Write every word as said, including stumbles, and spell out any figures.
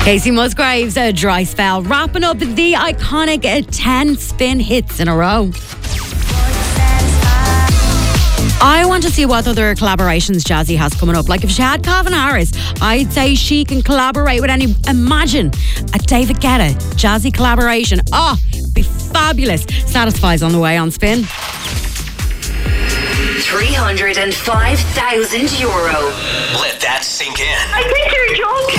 Casey Musgraves, a dry spell, wrapping up the iconic uh, ten spin hits in a row. I want to see what other collaborations Jazzy has coming up. Like if she had Calvin Harris, I'd say she can collaborate with any. Imagine a David Guetta Jazzy collaboration. Oh, be fabulous. Satisfies on the way on Spin. three hundred five thousand euro. Let that sink in. I think you're joking.